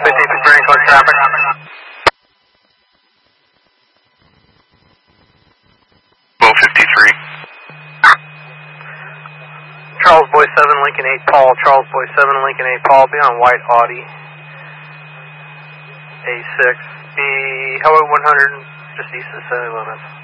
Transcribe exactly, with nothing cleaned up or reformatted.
fifty, preparing close traffic. Low fifty-three. Charles Boy seven, Lincoln eight, Paul. Charles Boy seven, Lincoln eight, Paul. Be on white Audi. A six. Be Highway one hundred, just east of the city limits.